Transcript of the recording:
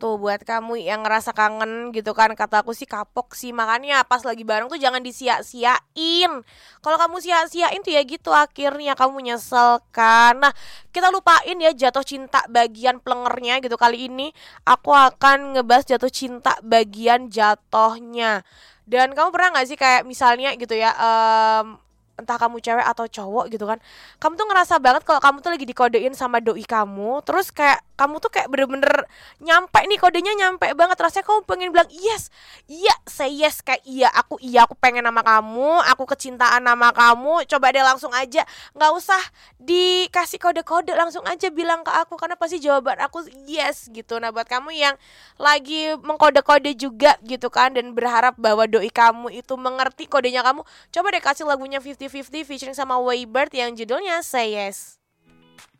Tuh buat kamu yang ngerasa kangen gitu kan, kata aku sih kapok sih. Makanya pas lagi bareng tuh jangan disia-siain. Kalau kamu sia-siain tuh ya gitu akhirnya kamu nyesel kan. Nah, kita lupain ya jatuh cinta bagian pelengernya gitu. Kali ini aku akan ngebahas jatuh cinta bagian jatohnya. Dan kamu pernah gak sih kayak misalnya gitu ya, entah kamu cewek atau cowok gitu kan, kamu tuh ngerasa banget kalau kamu tuh lagi dikodein sama doi kamu. Terus kayak kamu tuh kayak bener-bener nyampe nih, kodenya nyampe banget. Rasanya kamu pengen bilang yes, iya, say yes. Kayak iya aku pengen sama kamu, aku kecintaan sama kamu. Coba deh langsung aja, gak usah dikasih kode-kode, langsung aja bilang ke aku, karena pasti jawaban aku yes gitu. Nah buat kamu yang lagi mengkode-kode juga gitu kan, dan berharap bahwa doi kamu itu mengerti kodenya kamu, coba deh kasih lagunya 50-50 featuring sama Waybird yang judulnya Say Yes.